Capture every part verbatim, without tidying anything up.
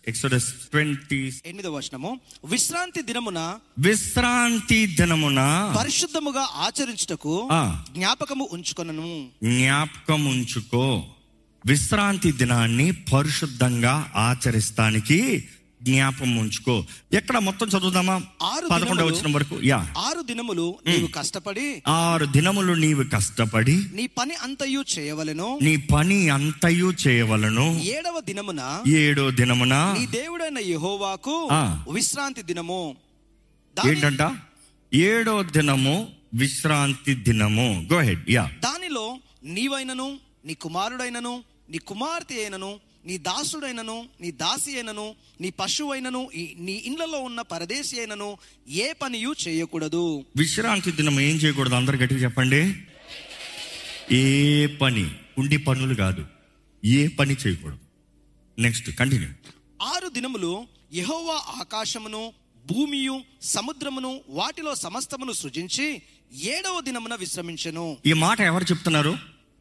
Exodus twenty ఎనిమిదవ వచనము, విశ్రాంతి దినమున విశ్రాంతి దినమున పరిశుద్ధముగా ఆచరించుటకు ఆ, జ్ఞాపకము ఉంచుకొనను. జ్ఞాపకం ఉంచుకో. విశ్రాంతి దినాన్ని పరిశుద్ధంగా ఆచరిస్తానికి జ్ఞాపకం ఉంచుకో. ఎక్కడ మొత్తం చదువుదామా? ఆరు పదకొండవ వచనం వరకు. యా ఆరు దినములు నీవు కష్టపడి ఆరు దినములు నీవు కష్టపడి నీ పని అంతయు చేయవలెను. నీ పని అంతయు చేయవలను. ఏడవ దినమున ఏడో దినమున నీ దేవుడైన యెహోవాకు ఆ. విశ్రాంతి దినము. దాని- ఏంటంట? ఏడో దినము విశ్రాంతి దినము. Go head. యా దానిలో నీవైనను నీ కుమారుడైనను నీ కుమార్తె అయినను నీ దాసుడైనను నీ దాసి అయినను నీ పశువైనను ఈ- నీ ఇండ్లలో ఉన్న పరదేశి అయినను ఏ పనియు చేయకూడదు. విశ్రాంతి దినం ఏం చేయకూడదు? అందరు గట్టిగా చెప్పండి. ఏ పని, ఉండి పనులు కాదు, ఏ పని చేయకూడదు. Next continue. ఆరు దినములు యెహోవా ఆకాశమును భూమియు సముద్రమును వాటిలో సమస్తమును సృజించి ఏడవ దినమున విశ్రమించెను. ఈ మాట ఎవరు చెప్తున్నారు?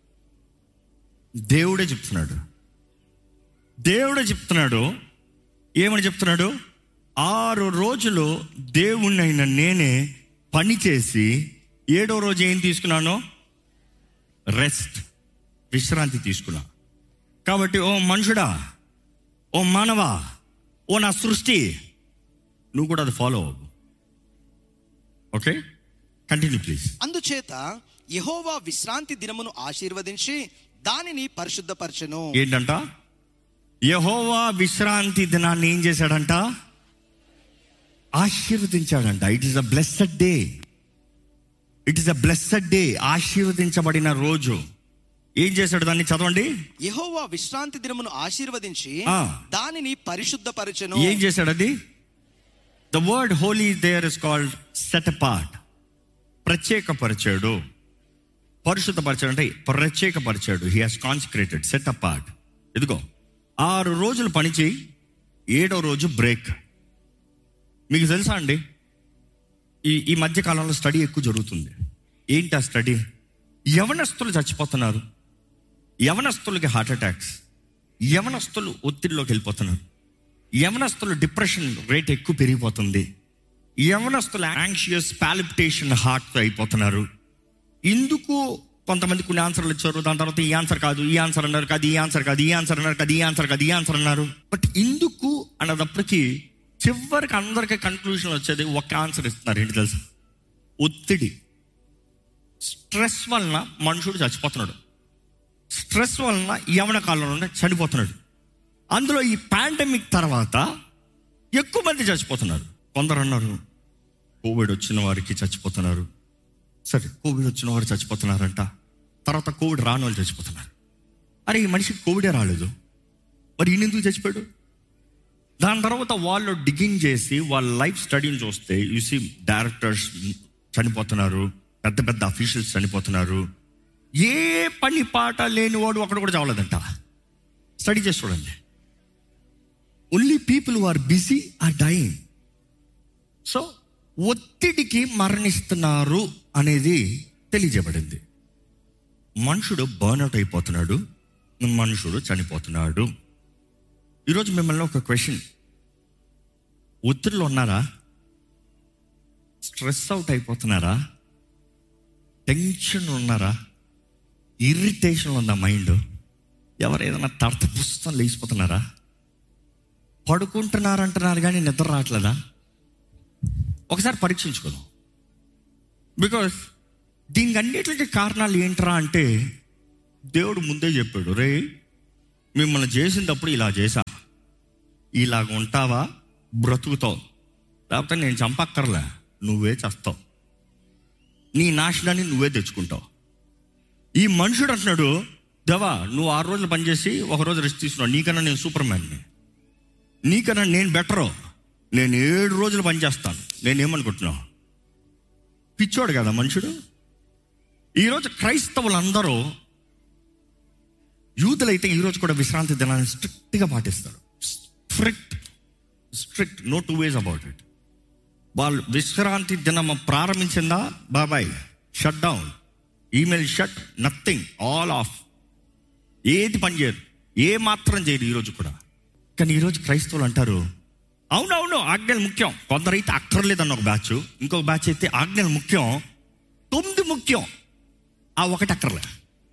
దేవుడే చెప్తున్నాడు. దేవుడే చెప్తున్నాడు. ఏమని చెప్తున్నాడు? ఆరు రోజులు దేవుణ్ణైన నేనే పని చేసి ఏడో రోజు ఏం తీసుకున్నాను? రెస్ట్, విశ్రాంతి తీసుకున్నా. కాబట్టి ఓ మనుషుడా, ఓ మానవా, ఓ నా సృష్టి, నువ్వు కూడా అది ఫాలో అవ్వు. Okay, continue please. అందుచేత యెహోవా విశ్రాంతి దినమును ఆశీర్వదించి దానిని పరిశుద్ధపరచెను. ఏంటంట? యెహోవా విశ్రాంతి దినాన్ని ఏం చేశాడంట? ఆశీర్వదించాడంట. It is a blessed day. It is a blessed day. ఆశీర్వదించబడిన రోజు. ఏం చేశాడు? దాన్ని చదవండి. యెహోవా విశ్రాంతి దినమును ఆశీర్వదించి ఆ. దానిని పరిశుద్ధపరచెను. ఏం చేశాడు? అది the word Holi there is called set apart. ప్రత్యేకపరిచాడు. పరిశుద్ధపరిచాడు అంటే ప్రత్యేకపరిచాడు. He has consecrated, set apart. ఇదిగో ఆరు రోజులు పని చేయి, ఏడో రోజు బ్రేక్. మీకు తెలుసా అండి, ఈ ఈ మధ్య కాలంలో స్టడీ ఎక్కువ జరుగుతుంది. ఏంటి ఆ స్టడీ? యవనస్తులు చచ్చిపోతున్నారు, యవనస్తులకి హార్ట్ అటాక్స్, యవనస్తులు ఒత్తిడిలోకి వెళ్ళిపోతున్నారు, యవనస్తులు డిప్రెషన్ రేట్ ఎక్కువ పెరిగిపోతుంది, యవనస్తులు యాంగ్షియస్ పాలిపిటేషన్ హార్ట్ అయిపోతున్నారు. ఇందుకు కొంతమంది కొన్ని ఆన్సర్లు ఇచ్చారు. దాని తర్వాత ఈ ఆన్సర్ కాదు, ఈ ఆన్సర్ అన్నారు కాదు, ఈ ఆన్సర్ కాదు, ఈ ఆన్సర్ అన్నారు కాదు, ఈ ఆన్సర్ కాదు, ఈ ఆన్సర్ అన్నారు. బట్ ఇందుకు అన్నదప్పటికీ చివరికి అందరికీ కన్క్లూజన్ వచ్చేది ఒక ఆన్సర్ ఇస్తున్నారు. ఏంటి తెలుసా? ఒత్తిడి, స్ట్రెస్ వలన మనుషుడు చచ్చిపోతున్నాడు. స్ట్రెస్ వలన యవన కాలంలోనే చనిపోతున్నాడు. అందులో ఈ పాండమిక్ తర్వాత ఎక్కువ మంది చచ్చిపోతున్నారు. కొందరు అన్నారు కోవిడ్ వచ్చిన వారికి చచ్చిపోతున్నారు. సరే, కోవిడ్ వచ్చిన వారు చచ్చిపోతున్నారంట. తర్వాత కోవిడ్ రాని వాళ్ళు చచ్చిపోతున్నారు. అరే, ఈ మనిషికి కోవిడే రాలేదు, మరి ఈయన ఎందుకు చచ్చిపోయాడు? దాని తర్వాత వాళ్ళు డిగ్గింగ్ చేసి వాళ్ళ లైఫ్ స్టడీని చూస్తే యూసీ డైరెక్టర్స్ చనిపోతున్నారు, పెద్ద పెద్ద అఫీషియల్స్ చనిపోతున్నారు. ఏ పని పాట లేని వాడు అక్కడ కూడా చావలేదంట. స్టడీ చేసి చూడండి. Only people who are busy are dying. So ఒత్తిడికి మరణిస్తున్నారు అనేది తెలియజేయబడింది. మనుషుడు బర్న్అవుట్ అయిపోతున్నాడు, మనుషుడు చనిపోతున్నాడు. ఈరోజు మిమ్మల్ని ఒక క్వశ్చన్, ఒత్తిడిలో ఉన్నారా? Stress out అయిపోతున్నారా? టెన్షన్ ఉన్నారా? ఇరిటేషన్ ఉందా మైండ్? ఎవరు ఏదైనా తడత పుస్తకం లేచిపోతున్నారా? పడుకుంటున్నారంటున్నారు కానీ నిద్ర రావట్లేదా? ఒకసారి పరీక్షించుకుందాం. బికాస్ దీనికి అన్నిటికీ కారణాలు ఏంట్రా అంటే దేవుడు ముందే చెప్పాడు, రే మిమ్మల్ని చేసినప్పుడు ఇలా చేశా, ఇలాగ ఉంటావా బ్రతుకుతావు, లేకపోతే నేను చంపక్కర్లే, నువ్వే చేస్తావు, నీ నాశనాన్ని నువ్వే తెచ్చుకుంటావు. ఈ మనుషుడు అంటున్నాడు, దేవా నువ్వు ఆరు రోజులు పనిచేసి ఒకరోజు రెస్ట్ తీసుకున్నావు, నీకన్నా నేను సూపర్ మ్యాన్ని, నీకన్నా నేను బెటరు, నేను ఏడు రోజులు పనిచేస్తాను, నేనేమనుకుంటున్నావు? పిచ్చోడు కదా మనుషుడు. ఈరోజు క్రైస్తవులందరూ, యూదులైతే ఈరోజు కూడా విశ్రాంతి దినాన్ని స్ట్రిక్ట్గా పాటిస్తారు. Strict strict no two ways about it. వాళ్ళు విశ్రాంతి దినం ప్రారంభించిందా, బాబాయ్ shut down, email shut, nothing, all of. ఏది పని చేయరు, ఏ మాత్రం చేయరు ఈరోజు కూడా. కానీ ఈరోజు క్రైస్తవులు అంటారు, అవునవును ఆజ్ఞలు ముఖ్యం. కొందరైతే అక్కర్లేదన్న ఒక బ్యాచ్, ఇంకొక బ్యాచ్ అయితే ఆజ్ఞలు ముఖ్యం, తొమ్మిది ముఖ్యం, ఆ ఒకటి అక్కర్లే.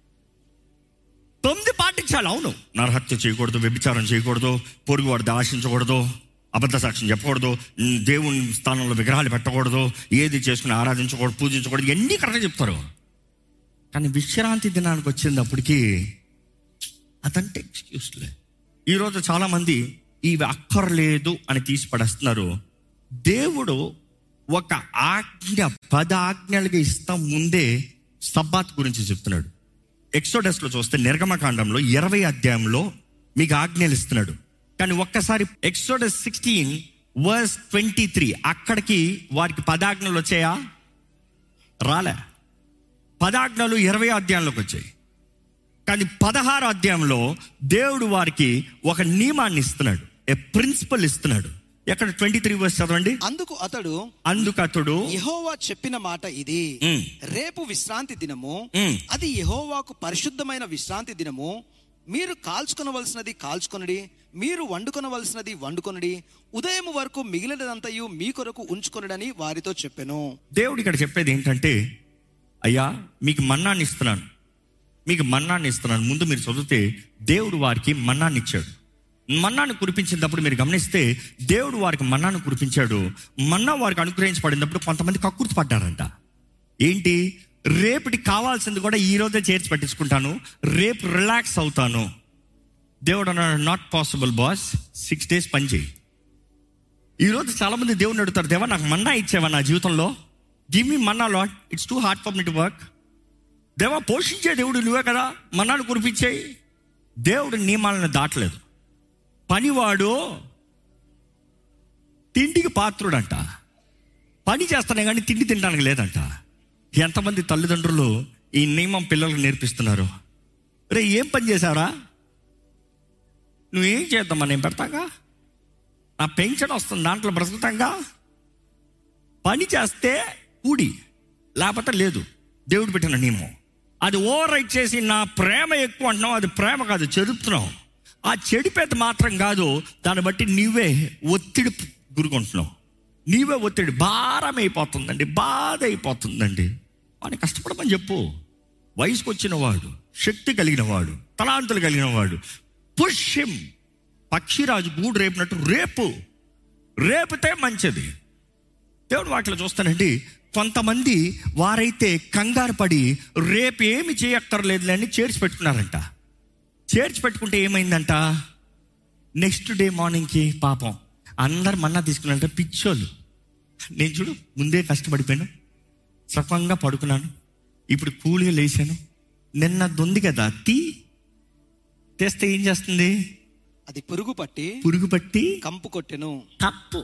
తొమ్మిది పాటించాలి. అవును, నరహత్య చేయకూడదు, వ్యభిచారం చేయకూడదు, పొరుగువాడిని ఆశించకూడదు, అబద్ధ సాక్ష్యం చెప్పకూడదు, దేవుని స్థానంలో విగ్రహాలు పెట్టకూడదు, ఏది చేసుకుని ఆరాధించకూడదు, పూజించకూడదు, ఎన్ని కరెక్ట్గా చెప్తారు. కానీ విశ్రాంతి దినానికి వచ్చినప్పటికీ అదంటే ఎక్స్క్యూస్లే. ఈరోజు చాలామంది ఇవి అక్కర్లేదు అని తీసి పడేస్తున్నారు. దేవుడు ఒక ఆజ్ఞ పద ఆజ్ఞలుగా ఇస్తాం ముందే సబ్బాత్ గురించి చెప్తున్నాడు. ఎక్సోడస్లో చూస్తే నిర్గమకాండంలో ఇరవై అధ్యాయంలో మీకు ఆజ్ఞలు ఇస్తున్నాడు. కానీ ఒక్కసారి exodus sixteen verse twenty three అక్కడికి వారికి పదాజ్ఞలు వచ్చాయా? రాలే. పదాజ్ఞలు ఇరవై అధ్యాయంలోకి వచ్చాయి. కానీ పదహారు అధ్యాయంలో దేవుడు వారికి ఒక నియమాన్ని ఇస్తున్నాడు, ఏ ప్రిన్సిపల్ ఇస్తున్నాడు. ఎక్కడ ట్వంటీ త్రీ వర్స్ చదవండి. అందుకు అతడు అందుకు అతడు యెహోవా చెప్పిన మాట ఇది, ఉమ్. రేపు విశ్రాంతి దినము, ఉమ్. అది యెహోవాకు పరిశుద్ధమైన విశ్రాంతి దినము. మీరు కాల్చుకొనవలసినది కాల్చుకొనడి, మీరు వండుకొనవలసినది వండుకొనడి, ఉదయం వరకు మిగిలినదంతయు మీ కొరకు ఉంచుకొనడని వారితో చెప్పెను. దేవుడు ఇక్కడ చెప్పేది ఏంటంటే, అయ్యా మీకు మన్నాన్ని ఇస్తున్నాను, మీకు మన్నాన్ని ఇస్తున్నాను. ముందు మీరు చదివితే దేవుడు వారికి మన్నాన్ని ఇచ్చాడు. మన్నాను కురిపించినప్పుడు మీరు గమనిస్తే దేవుడు వారికి మన్నాను కురిపించాడు. మన్నా వారికి అనుగ్రహించబడినప్పుడు కొంతమంది కక్కుర్తి పడ్డారంట. ఏంటి? రేపటికి కావాల్సింది కూడా ఈ రోజే చేర్చి పెట్టించుకుంటాను, రేపు రిలాక్స్ అవుతాను. దేవుడు అన్నాడు, not possible boss, six days పని చేయి. ఈరోజు చాలామంది దేవుడిని అడుగుతారు, దేవా నాకు మన్నా ఇచ్చావా నా జీవితంలో, give me Manna lot, it's too hard for me to work. దేవా పోషించే దేవుడు నువ్వే కదా, మన్నాను కురిపించేయి. దేవుడు నియమాలను దాటలేదు. పనివాడు తిండికి పాత్రుడంట, పని చేస్తానే కానీ తిండి తినడానికి లేదంట. ఎంతమంది తల్లిదండ్రులు ఈ నియమం పిల్లలకు నేర్పిస్తున్నారు? రే ఏం పని చేశారా, నువ్వేం చేద్దామా, నేను పెడతాగా, నా పెన్షన్ వస్తుంది దాంట్లో బ్రతుకుతాంగా, పని చేస్తే కూడి లేకపోతే లేదు. దేవుడు పెట్టిన నియమం అది ఓవర్ రైట్ చేసి నా ప్రేమ ఎక్కువ అంటున్నావు. అది ప్రేమ కాదు, చెడుపుతున్నావు. ఆ చెడిపేత మాత్రం కాదు, దాన్ని బట్టి నీవే ఒత్తిడి గురుకుంటున్నావు, నీవే ఒత్తిడి, భారం అయిపోతుందండి, బాధ అయిపోతుందండి. వాడిని కష్టపడమని చెప్పు. వయసుకు వచ్చిన వాడు, శక్తి కలిగిన వాడు, తలాంతులు కలిగిన వాడు, పుష్యం పక్షిరాజు గూడు రేపినట్టు రేపు రేపితే మంచిది. దేవుడు వాటిలో చూస్తానండి, కొంతమంది వారైతే కంగారు పడి రేపు ఏమి చేయక్కర్లేదు అని చేర్చి పెట్టుకున్నారంట. చేర్చి పెట్టుకుంటే ఏమైందంట, నెక్స్ట్ డే మార్నింగ్కి పాపం అందరు మన్నా తీసుకున్నారంట. పిచ్చోళ్ళు, నేను చూడు ముందే కష్టపడిపోయాను, సుఖంగా పడుకున్నాను, ఇప్పుడు కూల్గా లేచాను, నిన్న దొంది కదా తీ తెస్తే ఏం చేస్తుంది, అది పురుగు పట్టి పురుగు పట్టి కంపు కొట్టెను. కప్పు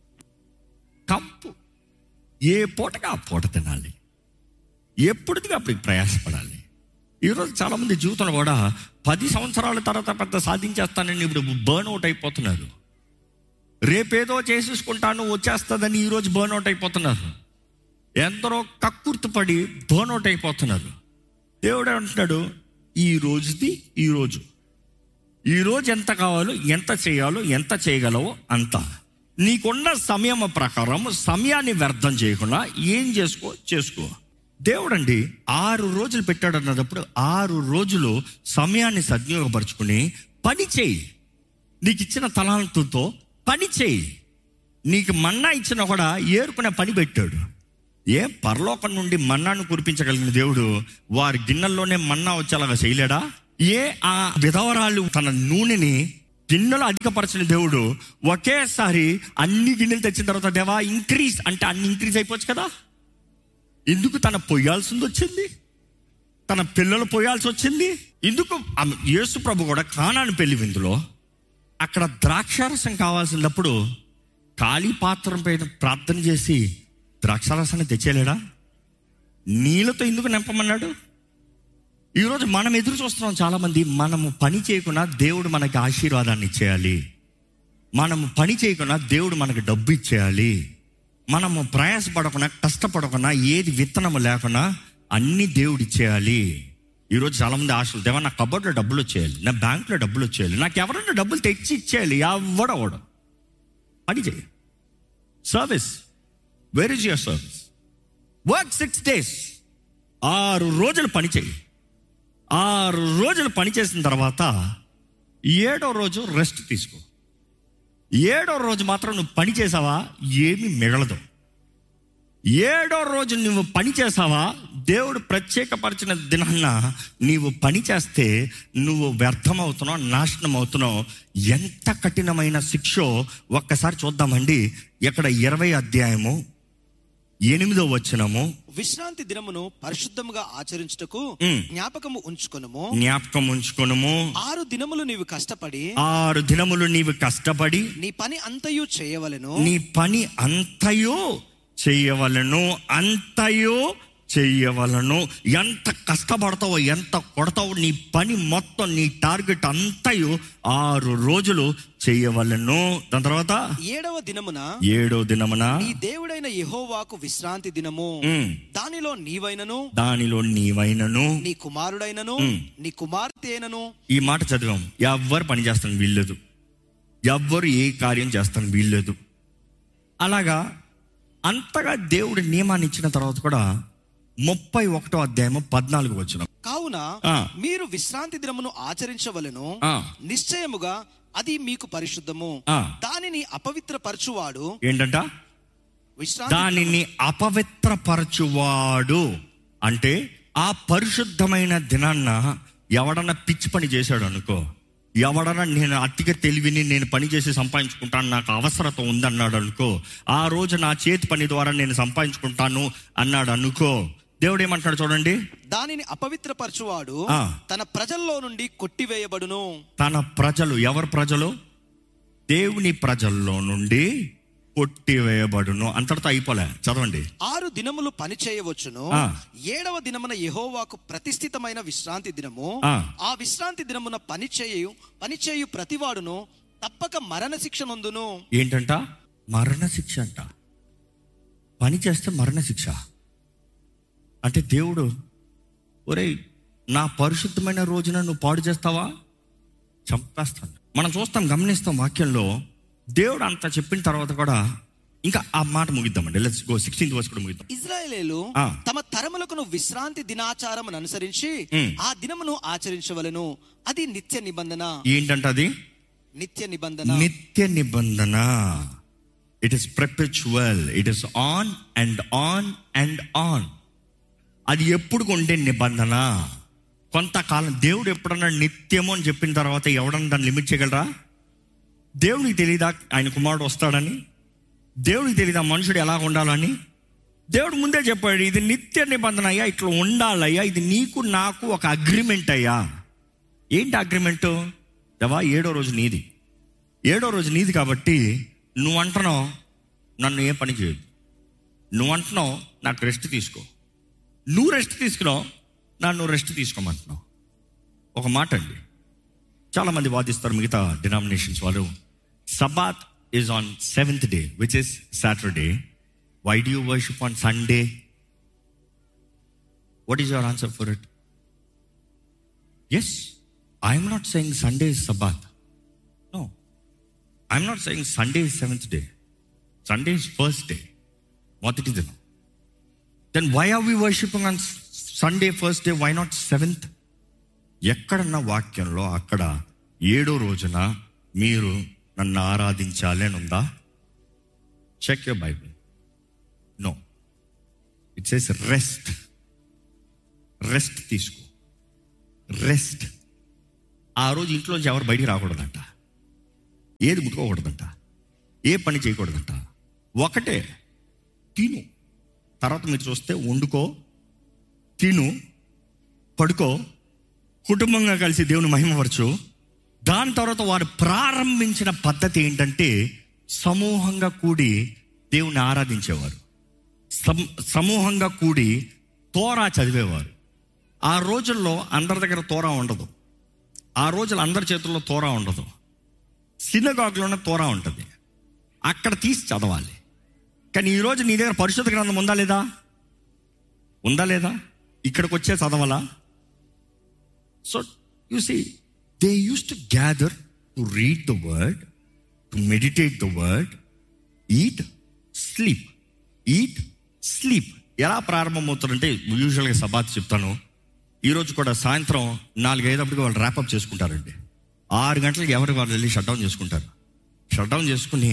కంపు ఏ పూటగా ఆ పూట తినాలి, ఎప్పుడుదిగా అప్పటికి ప్రయాసపడాలి. ఈరోజు చాలామంది జీవితంలో కూడా పది సంవత్సరాల తర్వాత పెద్ద సాధించేస్తానని ఇప్పుడు బర్న్ అవుట్ అయిపోతున్నారు. రేపేదో చేసేసుకుంటాను వచ్చేస్తుందని ఈరోజు బర్న్ అవుట్ అయిపోతున్నారు. ఎందరో కక్కుర్తిపడి బర్న్ అవుట్ అయిపోతున్నారు. దేవుడు అంటున్నాడు, ఈ రోజుది ఈరోజు, ఈరోజు ఎంత కావాలో, ఎంత చేయాలో, ఎంత చేయగలవో అంత, నీకున్న సమయం ప్రకారం సమయాన్ని వ్యర్థం చేయకుండా ఏం చేసుకో చేసుకో. దేవుడు అండి ఆరు రోజులు పెట్టాడు అన్నప్పుడు ఆరు రోజులు సమయాన్ని సద్వినియోగపరుచుకుని పని చేయి. నీకు ఇచ్చిన తలాంతుతో పని చేయి. నీకు మన్నా ఇచ్చినా కూడా ఏరుకునే పని పెట్టాడు. ఏ పరలోకం నుండి మన్నాను కురిపించగలిగిన దేవుడు వారి గిన్నెల్లోనే మన్నా వచ్చేలాగా చేయలేడా? ఏ ఆ విధవరాలు తన నూనెని గిన్నెలో అధికపరచిన దేవుడు ఒకేసారి అన్ని గిన్నెలు తెచ్చిన తర్వాత దేవా ఇంక్రీజ్ అంటే అన్ని ఇంక్రీజ్ అయిపోవచ్చు కదా. ఎందుకు తన పొయ్యాల్సింది వచ్చింది, తన పిల్లలు పోయాల్సి వచ్చింది? ఎందుకు యేసు ప్రభు కూడా కానాను పెళ్లి విందులో అక్కడ ద్రాక్షారసం కావాల్సినప్పుడు ఖాళీ పాత్రం పైన ప్రార్థన చేసి ద్రాక్షారసాన్ని తెచ్చేలేడా? నీళ్ళతో ఎందుకు నింపమన్నాడు? ఈరోజు మనం ఎదురు చూస్తున్నాం చాలామంది, మనము పని చేయకుండా దేవుడు మనకి ఆశీర్వాదాన్ని ఇచ్చేయాలి, మనము పని చేయకుండా దేవుడు మనకి డబ్బు ఇచ్చేయాలి, మనము ప్రయాసపడకుండా కష్టపడకుండా ఏది విత్తనము లేకుండా అన్ని దేవుడు ఇచ్చేయాలి. ఈరోజు చాలామంది ఆశలు, దేవా నా కబోర్డ్లో డబ్బులు వచ్చేయాలి, నా బ్యాంకులో డబ్బులు వచ్చేయాలి, నాకు ఎవరైనా డబ్బులు తెచ్చి ఇచ్చేయాలి. ఎవడవడం పని చేయి. Service, where is your service? Work six days, ఆరు రోజులు పని చేయి. ఆరు రోజులు పని చేసిన తర్వాత ఏడో రోజు రెస్ట్ తీసుకో. ఏడో రోజు మాత్రం నువ్వు పని చేసావా ఏమీ మిగలదు. ఏడో రోజు నువ్వు పని చేసావా, దేవుడు ప్రత్యేకపరిచిన దినాన్న నీవు పని చేస్తే నువ్వు వ్యర్థమవుతున్నావు, నాశనం అవుతున్నావు. ఎంత కఠినమైన శిక్షో ఒక్కసారి చూద్దామండి. ఇక్కడ ఇరవై అధ్యాయము ఎనిమిదో వచనము, విశ్రాంతి దినమును పరిశుద్ధముగా ఆచరించుటకు జ్ఞాపకము ఉంచుకొనుము. జ్ఞాపకం ఉంచుకొనుము. ఆరు దినములు నీవు కష్టపడి ఆరు దినములు నీవు కష్టపడి నీ పని అంతయు చేయవలెను. నీ పని అంతయు చెయ్యవలను, అంతయు చెయ్యవలను. ఎంత కష్టపడతావో, ఎంత కొడతావో, నీ పని మొత్తం, నీ టార్గెట్ అంతయు ఆరు రోజులు చెయ్యవలను. దాని తర్వాత ఏడవ దినమున ఏడో దినమున నీ దేవుడైన యెహోవాకు విశ్రాంతి దినము. దానిలో నీవైనను దానిలో నీవైనను నీ కుమారుడైనను నీ కుమార్తె అయినను. ఈ మాట చదివాం. ఎవ్వరు పని చేస్తాను వీల్లేదు, ఎవ్వరు ఏ కార్యం చేస్తాను వీల్లేదు. అలాగా అంతగా దేవుడు నియమాన్ని ఇచ్చిన తర్వాత కూడా ముప్పై ఒకటో అధ్యాయము పద్నాలుగు వచనం, కావున మీరు విశ్రాంతి దినమును ఆచరించవలెను, నిశ్చయముగా అది మీకు పరిశుద్ధము. దానిని అపవిత్రపరచువాడు ఏంటంట? దానిని అపవిత్రపరచువాడు అంటే ఆ పరిశుద్ధమైన దినాన్న ఎవడన్నా పిచ్చి పని చేశాడు అనుకో, ఎవడన్నా నేను అతిగా తెలివిని నేను పని చేసి సంపాదించుకుంటాను, నాకు అవసరత ఉందన్నాడు అనుకో, ఆ రోజు నా చేతి పని ద్వారా నేను సంపాదించుకుంటాను అన్నాడు అనుకో, దేవుడు ఏమంటాడు చూడండి, దానిని అపవిత్రపరచువాడు తన ప్రజల్లో నుండి కొట్టివేయబడును. తన ప్రజలు, ఎవరు ప్రజలు? దేవుని ప్రజల్లో నుండి కొట్టివేయబడును. అంతటితో అయిపోలే, చదవండి. ఆరు దినములు పని చేయవచ్చును, ఏడవ దినమున యెహోవాకు ప్రతిష్ఠితమైన విశ్రాంతి దినము. ఆ విశ్రాంతి దినమున పని చేయు పని చేయు ప్రతివాడును తప్పక మరణ శిక్ష నందును. ఏంటంట? మరణ శిక్ష అంట. పని చేస్తే మరణ శిక్ష అంటే దేవుడు, ఒరేయ్ నా పరిశుద్ధమైన రోజున నువ్వు పాడు చేస్తావా, చంపేస్తాను. మనం చూస్తాం, గమనిస్తాం వాక్యంలో. దేవుడు అంతా చెప్పిన తర్వాత కూడా ఇంకా ఆ మాట ముగిద్దామండి. లెట్స్ గో సిక్స్టీన్త్ వర్స్ కూడా ముగిద్దాం. ఇశ్రాయేలీయులు తమ తరములకు విశ్రాంతి దినాచారమును అనుసరించి ఆ దినమును ఆచరించవలెను. అది నిత్య నిబంధన. ఏంటంట అది? నిత్య నిబంధన. నిత్య నిబంధన. It is perpetual, it is on and on and on. అది ఎప్పుడు ఉండే నిబంధన, కొంతకాలం. దేవుడు ఎప్పుడన్నా నిత్యము అని చెప్పిన తర్వాత ఎవడన్నా దాన్ని లిమిట్ చేయగలరా? దేవుడికి తెలీదా ఆయన కుమారుడు వస్తాడని? దేవుడికి తెలీదా మనుషుడు ఎలా ఉండాలని? దేవుడు ముందే చెప్పాడు, ఇది నిత్య నిబంధన అయ్యా, ఇట్లా ఉండాలయ్యా, ఇది నీకు నాకు ఒక అగ్రిమెంట్ అయ్యా. ఏంటి అగ్రిమెంటు? దేవా ఏడో రోజు నీది, ఏడో రోజు నీది కాబట్టి నువ్వు అంటున్నావు నన్ను ఏ పని చేయదు, నువ్వు అంటున్నావు నాకు రెస్ట్ తీసుకో, నువ్వు రెస్ట్ తీసుకున్నావు నన్ను రెస్ట్ తీసుకోమంటున్నావు. ఒక మాట అండి, చాలామంది వాదిస్తారు మిగతా డినామినేషన్స్ వాళ్ళు, Sabbath is on seventh day which is Saturday. Why do you worship on Sunday? What is your answer for it? Yes, I'm not saying Sunday is Sabbath. No, I'm not saying Sunday is seventh day. Sunday is first day, మొదటి దినం. Then why are we worshipping on Sunday first day? Why not seventh? ఎక్కడన్నా వాక్యంలో అక్కడ ఏడో రోజున మీరు నన్ను ఆరాధించాలి అని ఉందా? Check your Bible. No, it says rest. Rest తీసుకో, రెస్ట్. ఆ రోజు ఇంట్లోంచి ఎవరు బయటికి రాకూడదంట, ఏది ముట్టుకోకూడదంట, ఏ పని చేయకూడదంట. ఒకటే తిను, తర్వాత మీరు చూస్తే వండుకో, తిను, పడుకో, కుటుంబంగా కలిసి దేవుని మహిమపరచు. దాని తర్వాత వారు ప్రారంభించిన పద్ధతి ఏంటంటే సమూహంగా కూడి దేవుని ఆరాధించేవారు, సమూహంగా కూడి తోరా చదివేవారు. ఆ రోజుల్లో అందరి దగ్గర తోరా ఉండదు, ఆ రోజుల్లో అందరి చేతుల్లో తోరా ఉండదు. సినగాగ్లోనే తోరా ఉంటుంది, అక్కడ తీసి చదవాలి. కానీ ఈరోజు నీ దగ్గర పరిశుద్ధ గ్రంథం ఉందా లేదా? ఉందా లేదా? ఇక్కడికి వచ్చే చదవాలా? So you see they use to gather to read the word, to meditate the word, eat, sleep, eat, sleep. ఎలా ప్రారంభమవుతారంటే యూజువల్గా సబాత్ చెప్తాను, ఈరోజు కూడా సాయంత్రం నాలుగైదప్పటికి వాళ్ళు ర్యాపప్ చేసుకుంటారండి. ఆరు గంటలకి ఎవరికి వాళ్ళు వెళ్ళి షట్ డౌన్ చేసుకుంటారు. షట్ డౌన్ చేసుకుని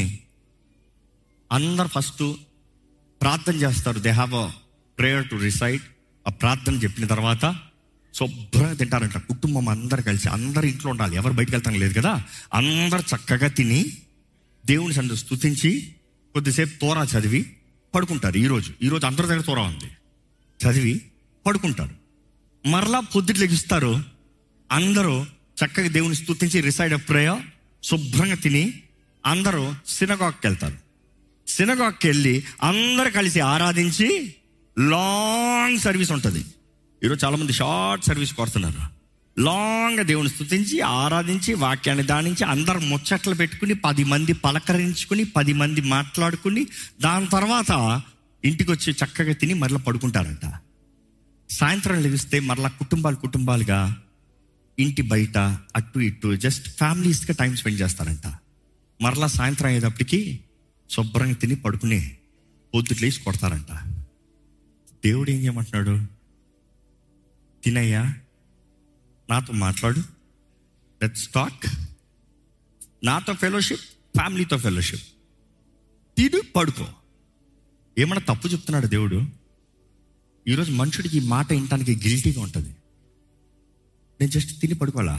అందరు ఫస్ట్ ప్రార్థన చేస్తారు. They have a prayer to recite. ఆ ప్రార్థన చెప్పిన తర్వాత శుభ్రంగా తింటారంట. కుటుంబం అందరు కలిసి, అందరు ఇంట్లో ఉండాలి, ఎవరు బయటకు వెళ్తాం లేదు కదా. అందరు చక్కగా తిని దేవుని సన్నిధిలో స్తుతించి కొద్దిసేపు తోరా చదివి పడుకుంటారు. ఈరోజు ఈరోజు అందరి దగ్గర తోరా ఉంది, చదివి పడుకుంటారు. మరలా పొద్దుట లెగిస్తారు, అందరూ చక్కగా దేవుని స్తుతించి రిసైడ్ ఆఫ్ ప్రేయర్ శుభ్రంగా తిని అందరూ సినగాగ్కి వెళ్తారు. సినగాగ్కి వెళ్ళి అందరు కలిసి ఆరాధించి లాంగ్ సర్వీస్ ఉంటుంది. ఈరోజు చాలామంది షార్ట్ సర్వీస్ కోరుతున్నారు. లాంగ్గా దేవుని స్తుతించి ఆరాధించి వాక్యాన్ని దానించి అందరు ముచ్చట్లు పెట్టుకుని పది మంది పలకరించుకుని పది మంది మాట్లాడుకుని దాని తర్వాత ఇంటికి వచ్చి చక్కగా తిని మరలా పడుకుంటారంట. సాయంత్రం లెగిస్తే మరలా కుటుంబాలు కుటుంబాలుగా ఇంటి బయట అటు ఇటు జస్ట్ ఫ్యామిలీస్గా టైం స్పెండ్ చేస్తారంట. మరలా సాయంత్రం అయ్యేటప్పటికి శుభ్రంగా తిని పడుకుని పొద్దుట్లు వేసి కొడతారంట. దేవుడు ఏం చేయమంటున్నాడు? తినయ్యా, నాతో మాట్లాడు, లెట్స్ టాక్, నాతో ఫెలోషిప్, ఫ్యామిలీతో ఫెలోషిప్, తిను పడుకో. ఏమన్నా తప్పు చెప్తున్నాడు దేవుడు? ఈరోజు మనుషుడికి ఈ మాట వినటానికి గిల్టీగా ఉంటుంది. నేను జస్ట్ తిని పడుకోవాలా?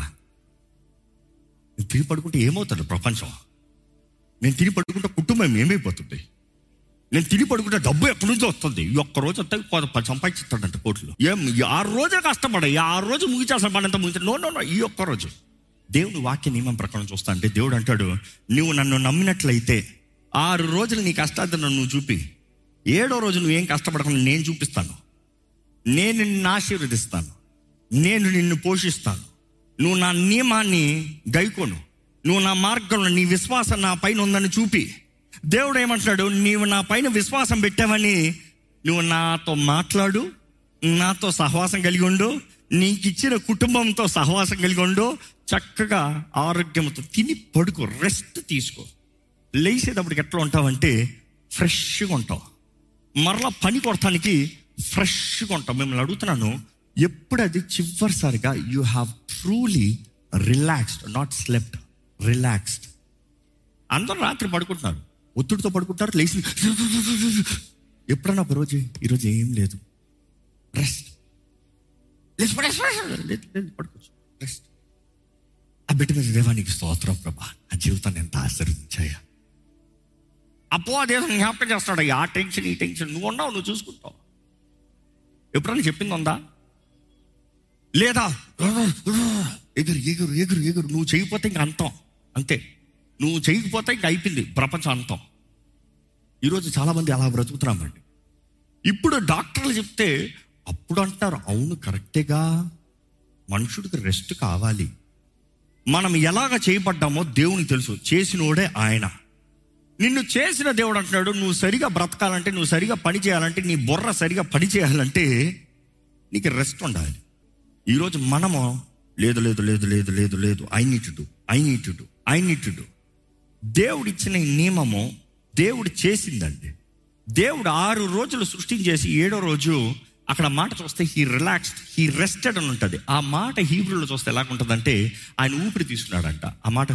నేను తిని పడుకుంటే ఏమవుతుంది ప్రపంచం? నేను తిని పడుకుంటే కుటుంబం ఏమైపోతుంది? నేను తిని పడుకుంటే డబ్బు ఎక్కడి నుంచో వస్తుంది. ఈ ఒక్క రోజు వస్తే సంపాదిస్తాడంట కోట్లు. ఏం ఆరు రోజే కష్టపడే, ఆరు రోజు ముగిచేస్తాను పడంతా ముగించా. నో నో నో ఈ ఒక్క రోజు దేవుని వాక్య నియమం ప్రకారం చూస్తా అంటే దేవుడు అంటాడు, నువ్వు నన్ను నమ్మినట్లయితే ఆరు రోజులు నీ కష్టాలను నువ్వు చూపి, ఏడో రోజు నువ్వేం కష్టపడకుండా నేను చూపిస్తాను, నేను నిన్ను ఆశీర్వదిస్తాను, నేను నిన్ను పోషిస్తాను, నువ్వు నా నియమాన్ని గైకోను, నువ్వు నా మార్గంలో నీ విశ్వాసం నా పైన ఉందని చూపి. దేవుడు ఏమంటున్నాడు? నీవు నా పైన విశ్వాసం పెట్టావని నువ్వు నాతో మాట్లాడు, నాతో సహవాసం కలిగి ఉండు, నీకు ఇచ్చిన కుటుంబంతో సహవాసం కలిగి ఉండు, చక్కగా ఆరోగ్యంతో తిని పడుకో, రెస్ట్ తీసుకో. లేచేటప్పటికి ఎట్లా ఉంటావంటే ఫ్రెష్గా ఉంటావు. మరలా పని కొడటానికి ఫ్రెష్గా ఉంటావు. మిమ్మల్ని అడుగుతున్నాను, ఎప్పుడు అది చివరిసారిగా you have truly relaxed, not slept, relaxed. అందరూ రాత్రి పడుకుంటున్నారు, ఒత్తిడితో పడుకుంటారు, లేచి ఎప్పుడన్నా ఒక రోజు ఈరోజు ఏం లేదు, రెస్ట్, పడుకోవచ్చు, రెస్ట్. ఆ బిడ్డ మీద దేవానికి స్తోత్రం ప్రభా, ఆ జీవితాన్ని ఎంత ఆశీర్వదించాయా. అపో అదే జ్ఞాపకం చేస్తాడు, ఆ టెన్షన్ ఈ టెన్షన్, నువ్వు ఉన్నావు, నువ్వు చూసుకుంటావు. ఎప్పుడన్నా చెప్పింది ఉందా? లేదా ఎగురు ఎగురు ఎగురు ఎగురు నువ్వు చేయకపోతే ఇంక అంతం, అంతే. నువ్వు చేయకపోతే ఇంక అయిపోయింది ప్రపంచం అంతం. ఈరోజు చాలామంది అలా బ్రతుకుతున్నామండి. ఇప్పుడు డాక్టర్లు చెప్తే అప్పుడు అంటారు, అవును కరెక్టేగా, మనుషుడికి రెస్ట్ కావాలి. మనం ఎలాగ చేయబడ్డామో దేవునికి తెలుసు, చేసినోడే ఆయన. నిన్ను చేసిన దేవుడు అంటున్నాడు, నువ్వు సరిగా బ్రతకాలంటే, నువ్వు సరిగా పని చేయాలంటే, నీ బుర్ర సరిగా పని చేయాలంటే నీకు రెస్ట్ ఉండాలి. ఈరోజు మనము లేదు లేదు లేదు లేదు లేదు లేదు I need to do I need to do I need to do. దేవుడు ఇచ్చిన ఈ నియమము దేవుడు చేసిందండి. దేవుడు ఆరు రోజులు సృష్టించేసి ఏడో రోజు అక్కడ మాట చూస్తే హీ రిలాక్స్డ్, హీ రెస్టెడ్ అని ఉంటుంది. ఆ మాట హీబ్రూలో చూస్తే ఎలాగ ఉంటుందంటే ఆయన ఊపిరి తీసుకున్నాడంట. ఆ మాట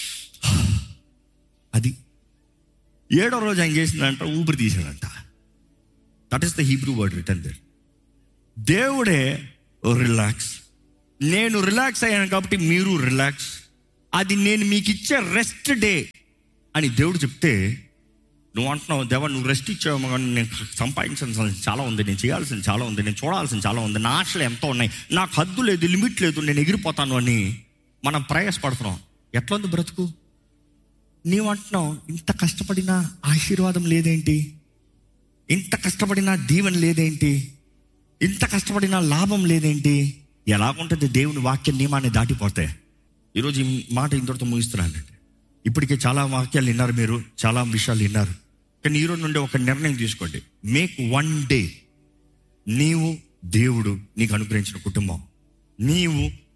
అది ఏడో రోజు ఆయన చేసిందంట, ఊపిరి తీసాడంట. That is the Hebrew word return there. దేవుడే రిలాక్స్. నేను రిలాక్స్ అయ్యాను కాబట్టి మీరు రిలాక్స్. అది నేను మీకు ఇచ్చే రెస్ట్ డే అని దేవుడు చెప్తే నువ్వు అంటున్నావు, దేవా నువ్వు రెస్ట్ ఇచ్చావు కానీ నేను సంపాదించాల్సింది చాలా ఉంది, నేను చేయాల్సింది చాలా ఉంది, నేను చూడాల్సింది చాలా ఉంది, నా ఆశలు ఎంతో ఉన్నాయి, నాకు హద్దు లేదు, లిమిట్ లేదు, నేను ఎగిరిపోతాను అని మనం ప్రయాసపడుతున్నాం. ఎట్లా ఉంది బ్రతుకు? నీవు అంటున్నావు, ఇంత కష్టపడినా ఆశీర్వాదం లేదేంటి, ఇంత కష్టపడినా దీవెన లేదేంటి, ఇంత కష్టపడినా లాభం లేదేంటి? ఎలాగుంటుంది దేవుని వాక్య నియమాన్ని దాటిపోతే? ఈరోజు ఈ మాట ఇంతటితో ముగిస్తున్నానండి. ఇప్పటికే చాలా వాక్యాలు విన్నారు, మీరు చాలా విషయాలు విన్నారు. కానీ ఈరోజు నుండి ఒక నిర్ణయం తీసుకోండి. మేక్ వన్ డే నీవు దేవుడు నీకు అనుగ్రహించిన కుటుంబం, నీవు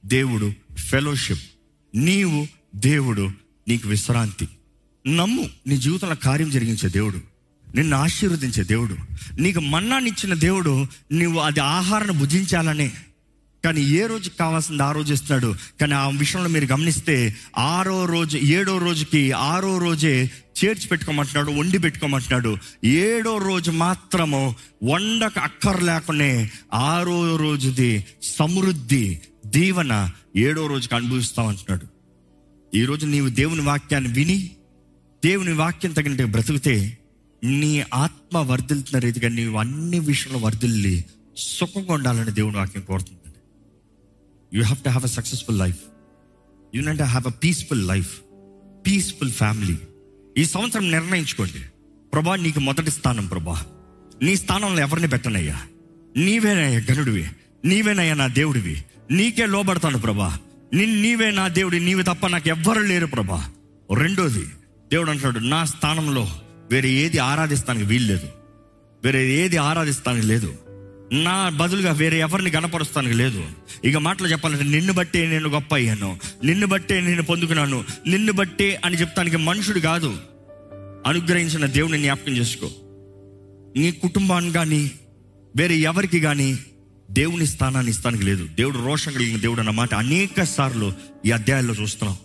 దేవుడు ఫెలోషిప్, నీవు దేవుడు నీకు విశ్రాంతి. నమ్ము, నీ జీవితంలో కార్యం జరిగించే దేవుడు, నిన్ను ఆశీర్వదించే దేవుడు, నీకు మన్నానిచ్చిన దేవుడు. నువ్వు అది ఆహారాన్ని భుజించాలనే, కానీ ఏ రోజు కావాల్సింది ఆ రోజు ఇస్తున్నాడు. కానీ ఆ విషయంలో మీరు గమనిస్తే ఆరో రోజు ఏడో రోజుకి ఆరో రోజే చేర్చి పెట్టుకోమంటున్నాడు, వండి పెట్టుకోమంటున్నాడు. ఏడో రోజు మాత్రము వండక అక్కర్ లేకునే ఆరో రోజుది సమృద్ధి దీవెన ఏడో రోజుకి అనుభవిస్తామంటున్నాడు. ఈరోజు నీవు దేవుని వాక్యాన్ని విని దేవుని వాక్యం తగినట్టుగా బ్రతికితే నీ ఆత్మ వర్ధిల్తున్న రీతిగా నీవు అన్ని విషయంలో వర్ధిల్లి సుఖంగా ఉండాలని దేవుని వాక్యం కోరుతుంది. You have to have a successful life. You need to have a peaceful life, peaceful family. ఈ సంవత్సరం నిర్ణయించుకోండి, ప్రభా నీకు మొదటి స్థానం ప్రభా, నీ స్థానంలో ఎవరిని పెట్టనయ్యా, నీవేనయ్యా గనుడివి, నీవేనయ్యా నా దేవుడివి, నీకే లోబడతాను ప్రభా, నీ నీవే నా దేవుడి, నీవి తప్ప నాకు ఎవ్వరు లేరు ప్రభా. రెండోది, దేవుడు అంటాడు నా స్థానంలో వేరే ఏది ఆరాధిస్తానికి వీలు లేదు, వేరే ఏది ఆరాధిస్తానికి లేదు, నా బదులుగా వేరే ఎవరిని గణపరుస్తానికి లేదు. ఇక మాటలు చెప్పాలంటే నిన్ను బట్టే నేను గొప్ప అయ్యాను, నిన్ను బట్టే నేను పొందుకున్నాను, నిన్ను బట్టే అని చెప్తానికి మనుషుడు కాదు, అనుగ్రహించిన దేవుని జ్ఞాపకం చేసుకో. నీ కుటుంబాన్ని కానీ వేరే ఎవరికి కానీ దేవుని స్థానాన్ని ఇస్తానికి లేదు. దేవుడు రోషం కలిగిన దేవుడు అన్నమాట అనేక సార్లు ఈ అధ్యాయాల్లో చూస్తున్నాం.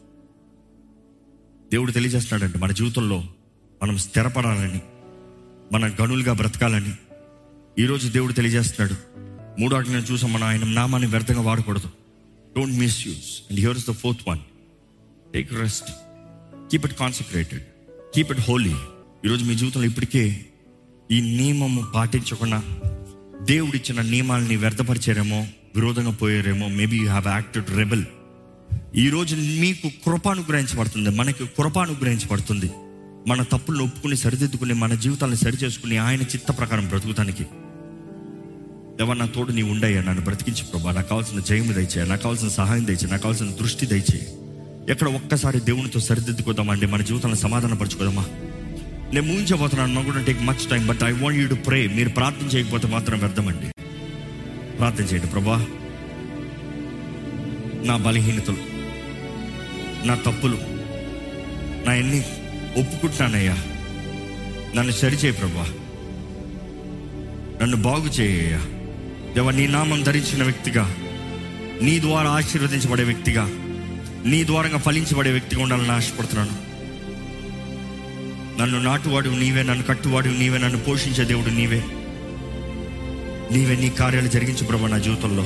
దేవుడు తెలియజేస్తున్నాడంటే మన జీవితంలో మనం స్థిరపడాలని, మన గనులుగా బ్రతకాలని. ఈరోజు దేవుడు తెలియజేస్తున్నాడు. మూడో ఆజ్ఞను చూసాం, మనం ఆయన నామాన్ని వ్యర్థంగా వాడకూడదు. Don't misuse. And here is the fourth one, take rest, keep it consecrated, keep it Holi. ఈరోజు మీ జీవితంలో ఇప్పటికే ఈ నియమము పాటించకుండా దేవుడిచ్చిన నియమాలని వ్యర్థపరిచారేమో, విరోధంగా పోయారేమో. Maybe you have acted rebel. ఈరోజు మీకు కృపానుగ్రహించబడుతుంది, మనకి కృపానుగ్రహించబడుతుంది. మన తప్పులను ఒప్పుకుని సరిదిద్దుకుని మన జీవితాలను సరి చేసుకుని ఆయన చిత్త ప్రకారం బ్రతుకుతానికి. దేవా నా తోడు నీ ఉండయ్యా, నన్ను బ్రతికించి ప్రభా, నాకు కావాల్సిన జయము దయచేయ, నాకు కావాల్సిన సహాయం దయచేయ, నాకు కావాల్సిన దృష్టి దయచేయి. ఎక్కడ ఒక్కసారి దేవునితో సరిదిద్దుకోదామండి, మన జీవితాలను సమాధాన పరచుకోదామా. నేను ముగించబోతున్నాను, నాకు కూడా take much time, but I want you to pray. మీరు ప్రార్థన చేయకపోతే మాత్రం వ్యర్థమండి. ప్రార్థన చేయండి. ప్రభా, నా బలహీనతలు, నా తప్పులు, నా ఎన్ని ఒప్పుకుంటున్నానయ్యా, నన్ను సరిచేయి ప్రభా, నన్ను బాగు చేయ్యా. దేవా నీ నామం ధరించిన వ్యక్తిగా, నీ ద్వారా ఆశీర్వదించబడే వ్యక్తిగా, నీ ద్వారంగా ఫలించబడే వ్యక్తిగా ఉండాలని ఆశపడుతున్నాను. నన్ను నాటువాడు నీవే, నన్ను కట్టువాడు నీవే, నన్ను పోషించే దేవుడు నీవే. నీవే నీ కార్యాలు జరిగించు ప్రభా నా జీవితంలో.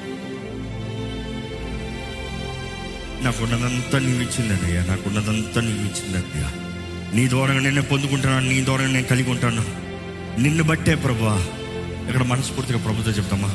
నాకున్నదంతా నీవు ఇచ్చిందన్నయ్యా, నాకున్నదంతా నీవు ఇచ్చిందన్నయ్యా. నీ ద్వారా నేనే పొందుకుంటున్నాను, నీ ద్వారా నేను కలిగి ఉంటాను. నిన్ను బట్టే ప్రభా. ఇక్కడ మనస్ఫూర్తిగా ప్రభుతో చెప్తామా.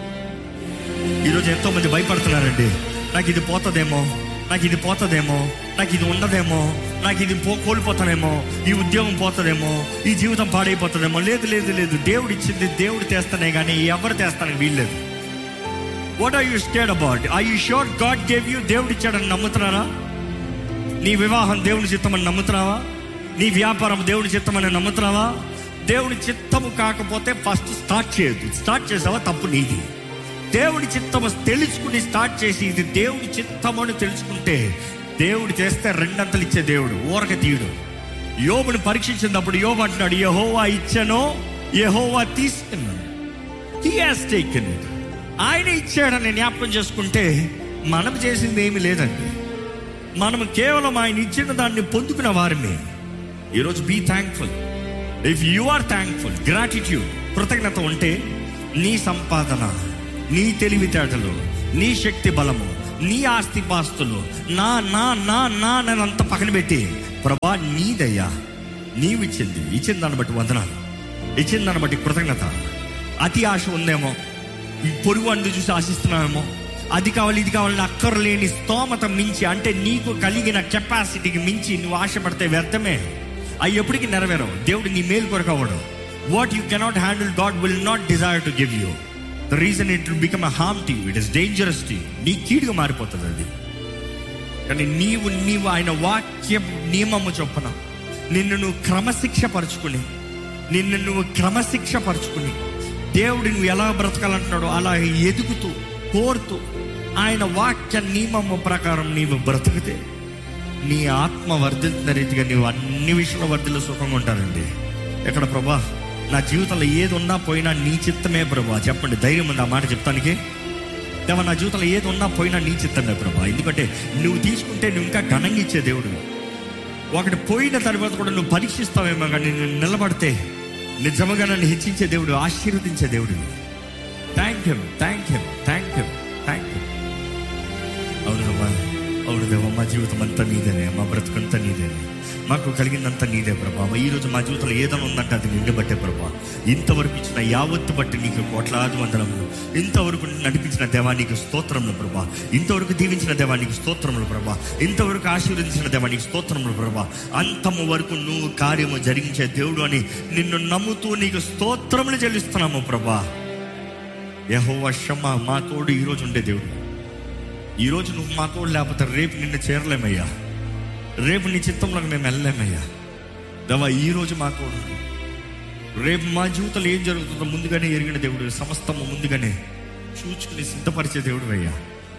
ఈరోజు ఎంతో మంది భయపడుతున్నారండి, నాకు ఇది పోతుందేమో, నాకు ఇది పోతుందేమో, నాకు ఇది ఉండదేమో, నాకు ఇది పో కోల్పోతానేమో, ఈ ఉద్యోగం పోతుందేమో, ఈ జీవితం పాడైపోతుందేమో. లేదు లేదు లేదు, దేవుడు ఇచ్చింది దేవుడు తెస్తానే కానీ ఎవరు తెస్తానికి వీల్లేదు. What are you scared about? Are you sure God gave you? దేవుడు ఇచ్చాడని నమ్ముతున్నారా? నీ వివాహం దేవుని చిత్తమని నమ్ముతున్నావా? నీ వ్యాపారం దేవుని చిత్తమని నమ్ముతున్నావా? దేవుని చిత్తము కాకపోతే ఫస్ట్ స్టార్ట్ చేయొద్దు. స్టార్ట్ చేసావా తప్పు నీది. దేవుడి చిత్తము తెలుసుకుని స్టార్ట్ చేసి ఇది దేవుడి చిత్తము అని తెలుసుకుంటే దేవుడు చేస్తే రెండంతలు ఇచ్చే దేవుడు, ఊరక తీయుడు. యోబుని పరీక్షించినప్పుడు యోబు అంటున్నాడు, యెహోవా ఇచ్చానో యెహోవా తీసుకున్నాడు. He has taken it. ఆయన ఇచ్చాడని జ్ఞాపకం చేసుకుంటే మనం చేసింది ఏమీ లేదండి. మనం కేవలం ఆయన ఇచ్చిన దాన్ని పొందుకున్న వారిని. ఈరోజు be thankful. If you are thankful, gratitude, కృతజ్ఞత ఉంటే నీ సంపాదన, నీ తెలివితేటలు, నీ శక్తి బలము, నీ ఆస్తిపాస్తులు, నా నా నా నా అంత పక్కన పెట్టి ప్రభా నీదయ్యా, నీవు ఇచ్చింది, ఇచ్చిన దాన్ని బట్టి వందనాలు, ఇచ్చిన దాన్ని బట్టి కృతజ్ఞత. అతి ఆశ ఉందేమో, ఈ పొరుగు అందు చూసి ఆశిస్తున్నామేమో, అది కావాలి ఇది కావాలని అక్కర్లేని స్తోమత మించి, అంటే నీకు కలిగిన కెపాసిటీకి మించి నువ్వు ఆశపడితే వ్యర్థమే. అవి ఎప్పటికీ నెరవేరవు. దేవుడు నీ మేలు కొరకు అవ్వడు. What you cannot handle God will not desire to give you. The reason it will become a harm to you. It is dangerous to you. నీ కీడుగా మారిపోతుంది అది. కానీ నీవు నీవు ఆయన వాక్య నియమము చొప్పున నిన్ను నువ్వు క్రమశిక్ష పరుచుకుని నిన్ను నువ్వు క్రమశిక్ష పరుచుకుని దేవుడు నువ్వు ఎలా బ్రతకాలంటున్నాడో అలా ఎదుగుతూ కోరుతూ ఆయన వాక్య నియమము ప్రకారం నీవు బ్రతికితే నీ ఆత్మ వర్ధిల్తున్న రీతిగా నీవు అన్ని విషయంలో వర్ధిల్లు సుఖంగా ఉంటారండి. ఎక్కడ ప్రభా నా జీవితంలో ఏది ఉన్నా పోయినా నీ చిత్తమే ప్రభా. చెప్పండి, ధైర్యం ఉంది ఆ మాట చెప్తానికి. దేవా నా జీవితంలో ఏది ఉన్నా పోయినా నీ చిత్తమే ప్రభా. ఎందుకంటే నువ్వు తీసుకుంటే నువ్వు ఇంకా ఘనంగా ఇచ్చే దేవుడు. ఒకటి పోయిన తర్వాత కూడా నువ్వు పరీక్షిస్తావేమో, కానీ నేను నిలబడితే నిజంగా నన్ను హెచ్చించే దేవుడు, ఆశీర్వదించే దేవుడు. Thank you, thank you, thank you, thank you. అవునమ్మా, అవును దేవా, మా జీవితం అంతా నీదేనే, మా బ్రతుకంతా నీదేనే, మాకు కలిగిందంతా నీదే ప్రభా. ఈరోజు మా జీవితంలో ఏదైనా ఉందంటే అది నిన్ను బట్టే ప్రభా. ఇంతవరకు ఇచ్చిన యావత్తు బట్టి నీకు కోట్లాది వందనములు. ఇంతవరకు నడిపించిన దేవా నీకు స్తోత్రములు ప్రభా. ఇంతవరకు దీవించిన దేవా నీకు స్తోత్రములు ప్రభా. ఇంతవరకు ఆశీర్వదించిన దేవా నీకు స్తోత్రములు ప్రభా. అంతము వరకు నువ్వు కార్యము జరిగించే దేవుడు అని నిన్ను నమ్ముతూ నీకు స్తోత్రములు చెల్లిస్తున్నాము ప్రభా. యెహోవా షమ్మా, మా తోడు ఈరోజు ఉండే దేవుడు. ఈరోజు నువ్వు మా తోడు లేకపోతే రేపు నిన్ను చేరలేమయ్యా, రేపు నీ చిత్తంలోకి మేము వెళ్ళలేమయ్యా. దేవా ఈరోజు మా తోడు, రేపు మా జీవితంలో ఏం జరుగుతుందో ముందుగానే ఎరిగిన దేవుడు, సమస్తము ముందుగానే చూచుకుని సిద్ధపరిచే దేవుడు అయ్యా.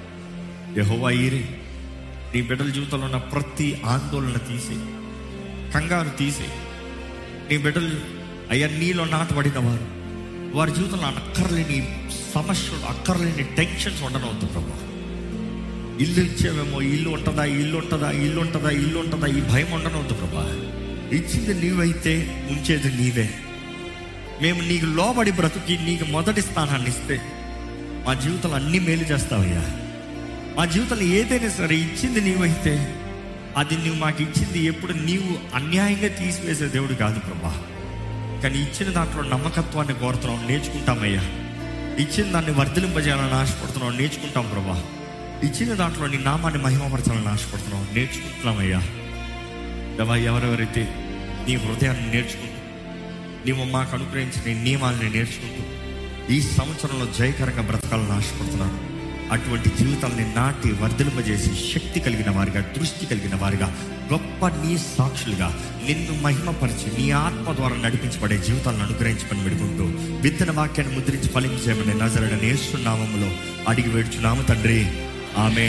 యెహోవా ఈరే నీ బిడ్డల జీవితంలో ఉన్న ప్రతి ఆందోళన తీసి, కంగారు తీసి, నీ బిడ్డలు అయ్యా నీలో నాటబడిన వారు, వారి జీవితంలో అక్కర్లేని సమస్యలు, అక్కర్లేని టెన్షన్స్ ఉండనవద్దు ప్రభా. ఇల్లు ఇచ్చేవేమో, ఇల్లు ఉంటుందా ఇల్లు ఉంటుందా ఇల్లు ఉంటుందా ఇల్లు ఉంటుందా ఈ భయం ఉండనవద్దు ప్రభా. ఇచ్చింది నీవైతే ఉంచేది నీవే. మేము నీకు లోబడి బ్రతుకి నీకు మొదటి స్థానాన్ని ఇస్తే మా జీవితంలో అన్నీ మేలు చేస్తావయ్యా. మా జీవితంలో ఏదైనా సరే ఇచ్చింది నీవైతే అది నువ్వు మాకు ఇచ్చింది ఎప్పుడు నీవు అన్యాయంగా తీసివేసే దేవుడు కాదు ప్రభా. కానీ ఇచ్చిన దాంట్లో నమ్మకత్వాన్ని కోరుతున్నాం, నేర్చుకుంటామయ్యా. ఇచ్చిన దాన్ని వర్ధలింపజేయాలని ఆశపడుతున్నాం, నేర్చుకుంటాం ప్రభా. ఇచ్చిన దాంట్లో నీ నామాన్ని మహిమపరచాలని ఆశపడుతున్నాం, నేర్చుకుంటున్నామయ్యా. దేవా ఎవరెవరైతే నీ హృదయాన్ని నేర్చుకుంటూ నీవు మాకు అనుగ్రహించిన నీ నియమాలని నేర్చుకుంటూ ఈ సంవత్సరంలో జయకరంగా బ్రతకాలని ఆశపడుతున్నాను, అటువంటి జీవితాలని నాటి వర్ధలింపజేసి శక్తి కలిగిన వారిగా, దృష్టి కలిగిన వారిగా, గొప్ప నీ సాక్షులుగా నిన్ను మహిమపరిచి నీ ఆత్మ ద్వారా నడిపించబడే జీవితాలను అనుగ్రహించమని వేడుకుంటూ విత్తన వాక్యాన్ని ముద్రించి ఫలించేయమని నజరేయుడైన యేసు నామములో అడిగి వేడుచున్నాము తండ్రి, ఆమేన్.